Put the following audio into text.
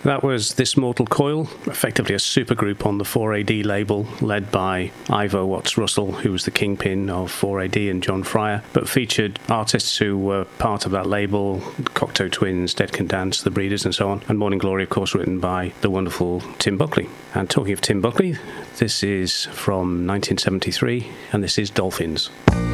That was This Mortal Coil, effectively a supergroup on the 4AD label, led by Ivo Watts Russell, who was the kingpin of 4AD, and John Fryer, but featured artists who were part of that label, Cocteau Twins, Dead Can Dance, The Breeders, and so on, and Morning Glory, of course, written by the wonderful Tim Buckley. And talking of Tim Buckley, this is from 1973, and this is Dolphins.